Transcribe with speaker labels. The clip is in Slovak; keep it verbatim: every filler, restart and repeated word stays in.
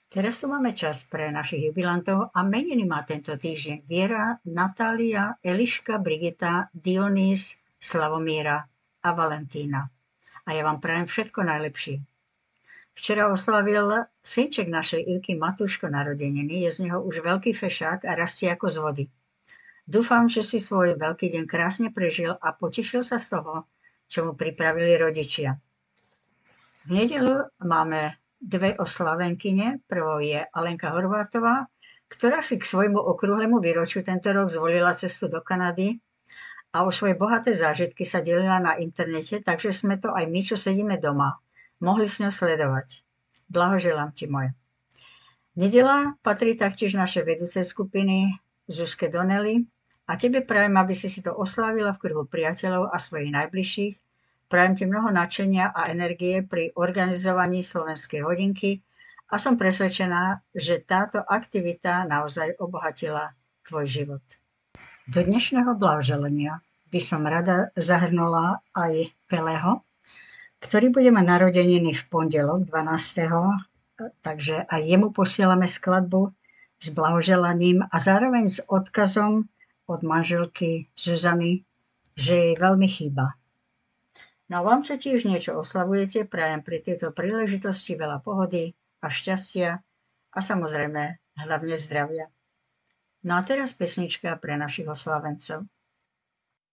Speaker 1: Teraz tu máme čas pre našich jubilantov a meniny má tento týždeň Viera, Natália, Eliška, Brigita, Dionýz, Slavomíra a Valentína. A ja vám prajem všetko najlepšie. Včera oslavil synček našej Ilky Matúško narodeniny, je z neho už veľký fešák a rastie ako z vody. Dúfam, že si svoj veľký deň krásne prežil a potešil sa z toho, čo mu pripravili rodičia. V nedeľu máme dve oslavenkyne. Prvou je Alenka Horvátová, ktorá si k svojmu okrúhlemu výročiu tento rok zvolila cestu do Kanady a o svoje bohaté zážitky sa delila na internete, takže sme to aj my, čo sedíme doma, mohli s ňou sledovať. Blahoželám ti, moje. Nedeľa patrí taktiež našej vedúcej skupiny Zuzke Donnelly a tebe prajem, aby si si to oslavila v kruhu priateľov a svojich najbližších. Prajem ti mnoho nadšenia a energie pri organizovaní slovenskej hodinky a som presvedčená, že táto aktivita naozaj obohatila tvoj život. Do dnešného blahoželania by som rada zahrnula aj Peleho, ktorý bude mať narodeniny v pondelok dvanásteho Takže aj jemu posielame skladbu s blahoželaním a zároveň s odkazom od manželky Zuzany, že jej veľmi chýba. No a vám, čo tiež niečo oslavujete, prajem pri tejto príležitosti veľa pohody a šťastia a samozrejme hlavne zdravia. No a teraz pesnička pre našich oslavencov.